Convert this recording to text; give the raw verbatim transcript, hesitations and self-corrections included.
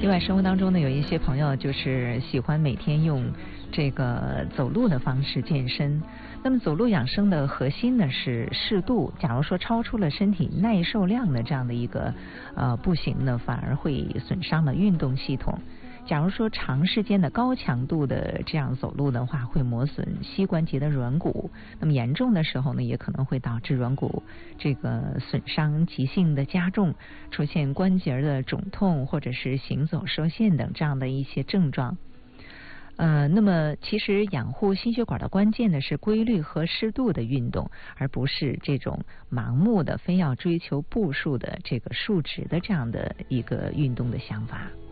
另外，生活当中呢，有一些朋友就是喜欢每天用这个走路的方式健身。那么走路养生的核心呢是适度。假如说超出了身体耐受量的这样的一个呃步行呢，反而会损伤了运动系统。假如说长时间的高强度的这样走路的话，会磨损膝关节的软骨，那么严重的时候呢，也可能会导致软骨这个损伤急性的加重，出现关节的肿痛或者是行走受限等这样的一些症状。呃，那么其实养护心血管的关键呢是规律和适度的运动，而不是这种盲目的非要追求步数的这个数值的这样的一个运动的想法。